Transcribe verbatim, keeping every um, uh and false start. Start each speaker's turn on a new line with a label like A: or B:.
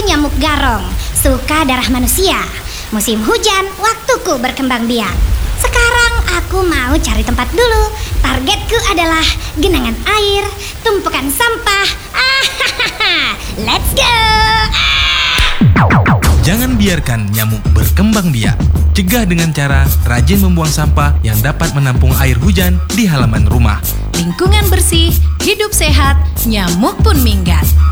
A: nyamuk garong, suka darah manusia. Musim hujan, waktuku berkembang biak. Sekarang aku mau cari tempat dulu. Targetku adalah genangan air, tumpukan sampah. Ah, let's go! Ah!
B: Jangan biarkan nyamuk berkembang biak. Cegah dengan cara rajin membuang sampah yang dapat menampung air hujan di halaman rumah.
C: Lingkungan bersih, hidup sehat, nyamuk pun minggat.